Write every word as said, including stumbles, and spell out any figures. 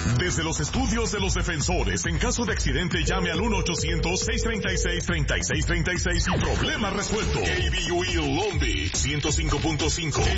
Desde los estudios de los defensores, en caso de accidente, llame al uno ochocientos, seiscientos treinta y seis, treinta y seis treinta y seis y problema resuelto. K B U E Long Beach, ciento cinco punto cinco. K